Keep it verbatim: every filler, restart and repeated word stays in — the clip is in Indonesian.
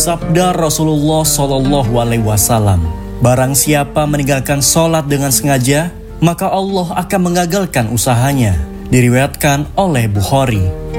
Sabda Rasulullah Shallallahu Alaihi Wasallam, barang siapa meninggalkan sholat dengan sengaja, maka Allah akan mengagalkan usahanya. Diriwayatkan oleh Bukhari.